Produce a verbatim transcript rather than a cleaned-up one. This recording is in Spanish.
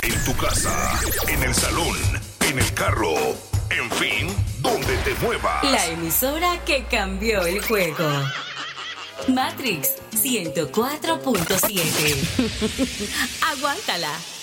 En tu casa, en el salón, en el carro, en fin, donde te muevas. La emisora que cambió el juego. Matrix ciento cuatro punto siete. Aguántala.